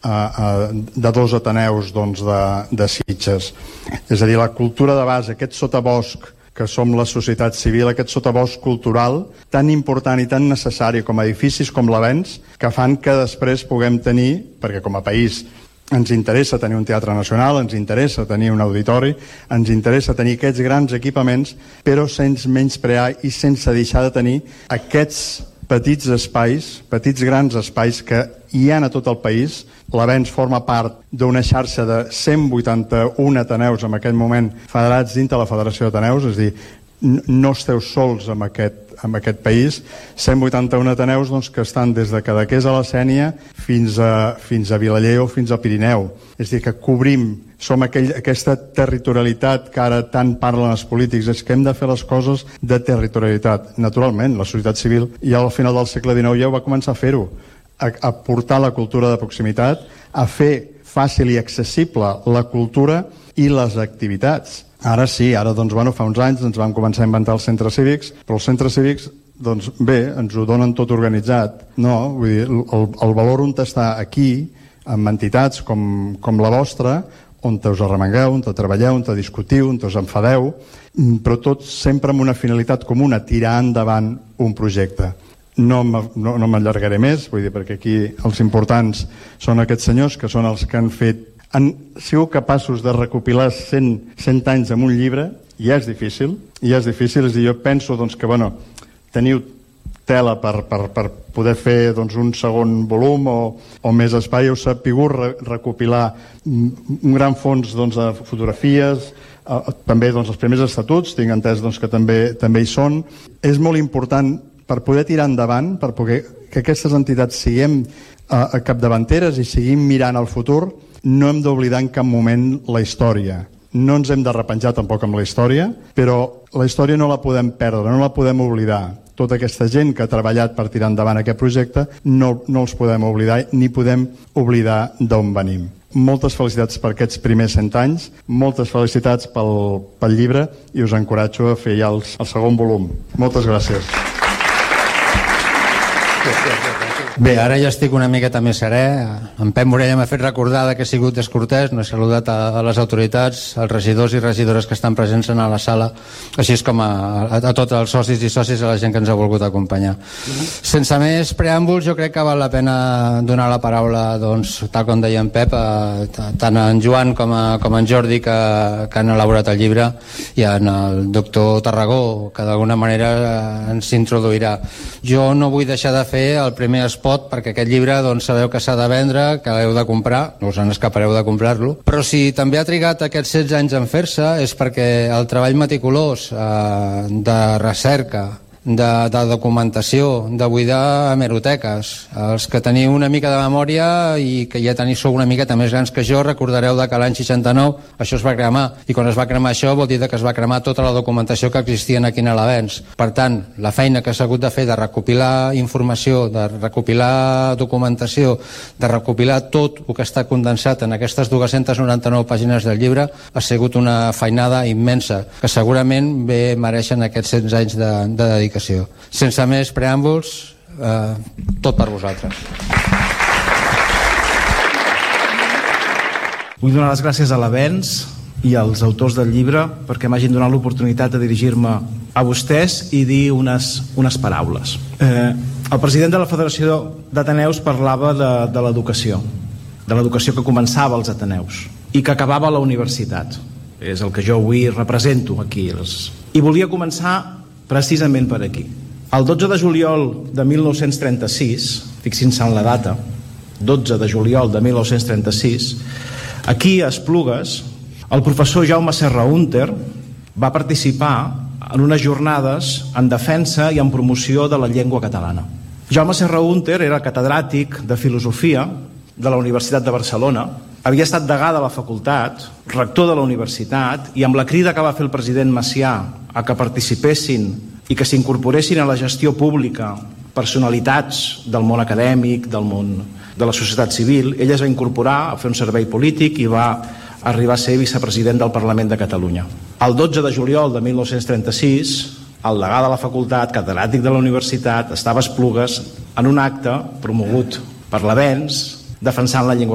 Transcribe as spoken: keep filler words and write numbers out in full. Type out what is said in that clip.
de dos ateneus doncs, de, de Sitges. És a dir, la cultura de base, aquest sotabosc que som la societat civil, aquest sotabosc cultural tan important i tan necessari com a edificis com l'Avenç, que fan que després puguem tenir, perquè com a país ens interessa tenir un teatre nacional, ens interessa tenir un auditori, ens interessa tenir aquests grans equipaments, però sense menysprear i sense deixar de tenir aquests petits espais, petits grans espais que hi ha a tot el país. L'Avenç forma part d'una xarxa de cent vuitanta-un ateneus en aquest moment federats dins de la Federació d'Ateneus, és a dir, no esteu sols en aquest, en aquest país, cent vuitanta-un ateneus doncs, que estan des de Cadaqués a la Sénia fins a, fins a Vilaller o fins al Pirineu. És a dir, que cobrim, som aquell, aquesta territorialitat que ara tant parlen els polítics, és que hem de fer les coses de territorialitat. Naturalment, la societat civil ja al final del segle dinou ja ho va començar a fer-ho, a, a portar la cultura de proximitat, a fer fàcil i accessible la cultura i les activitats. Ara sí, ara doncs, bueno, fa uns anys ens vam començar a inventar els centres cívics, però els centres cívics, doncs bé, ens ho donen tot organitzat. No, vull dir, el, el valor on està aquí, amb entitats com, com la vostra, on us arremangueu, on treballeu, on discutiu, on us enfadeu, però tot sempre amb una finalitat comuna, tirar endavant un projecte. No, no, no m'allargaré més, vull dir, perquè aquí els importants són aquests senyors, que són els que han fet, han sigut capaços de recopilar cent, cent anys en un llibre, i és difícil, i és difícil, és a dir, jo penso doncs, que, bueno, teniu tela per, per, per poder fer doncs, un segon volum o, o més espai, heu sabut re, recopilar un gran fons doncs, de fotografies, eh, també doncs, els primers estatuts, tinc entès doncs, que també, també hi són. És molt important per poder tirar endavant, per poder que aquestes entitats siguem eh, capdavanteres i seguim mirant al futur, no hem d'oblidar en cap moment la història. No ens hem de repenjar tampoc amb la història, però la història no la podem perdre, no la podem oblidar. Tota aquesta gent que ha treballat per tirar endavant aquest projecte no, no els podem oblidar ni podem oblidar d'on venim. Moltes felicitats per aquests primers cent anys, moltes felicitats pel, pel llibre i us encoratjo a fer ja el, el segon volum. Moltes gràcies. Bé, ara ja estic una miqueta més serè. En Pep Morella m'ha fet recordar que he sigut descortès, no he saludat a, a les autoritats, als regidors i regidores que estan presents en la sala, així com a, a, a tots els socis i socis, a la gent que ens ha volgut acompanyar. Mm-hmm. Sense més preàmbuls, jo crec que val la pena donar la paraula, doncs, tal com deia en Pep, a, tant a en Joan com a, com a en Jordi, que, que han elaborat el llibre, i en el doctor Tarragó, que d'alguna manera ens introduirà. Jo no vull deixar de fer el primer esport, perquè aquest llibre doncs, sabeu que s'ha de vendre, que l'heu de comprar, no us en escapareu de comprar-lo, però si també ha trigat aquests setze anys en fer-se és perquè el treball meticulós eh, de recerca, de, de documentació, de buidar hemeroteques, els que teniu una mica de memòria i que ja teniu, sou una miqueta més grans que jo, recordareu que l'any seixanta-nou això es va cremar, i quan es va cremar això vol dir que es va cremar tota la documentació que existia aquí en l'Avenç. Per tant, la feina que s'ha hagut de fer de recopilar informació, de recopilar documentació, de recopilar tot el que està condensat en aquestes dues-centes noranta-nou pàgines del llibre ha sigut una feinada immensa, que segurament bé mereixen aquests setze anys de, de dedicació. Sense més preàmbuls, eh, tot per vosaltres. Vull donar les gràcies a l'Avenç i als autors del llibre perquè m'hagin donat l'oportunitat de dirigir-me a vostès i dir unes, unes paraules. Eh, el president de la Federació d'Ateneus parlava de, de l'educació, de l'educació que començava als Ateneus i que acabava a la universitat. És el que jo avui represento aquí. I volia començar precisament per aquí. El dotze de juliol de mil nou-cents trenta-sis, fixin-se en la data, dotze de juliol de mil nou-cents trenta-sis, aquí a Esplugues, el professor Jaume Serra-Hunter va participar en unes jornades en defensa i en promoció de la llengua catalana. Jaume Serra-Hunter era catedràtic de filosofia de la Universitat de Barcelona, havia estat degà de la facultat, rector de la universitat, i amb la crida que va fer el president Macià a que participessin i que s'incorporessin a la gestió pública personalitats del món acadèmic, del món de la societat civil, ell es va incorporar a fer un servei polític i va arribar a ser vicepresident del Parlament de Catalunya. El dotze de juliol de mil nou-cents trenta-sis, el degà de la facultat, catedràtic de la universitat, estava a Esplugues en un acte promogut per l'Avenç defensant la llengua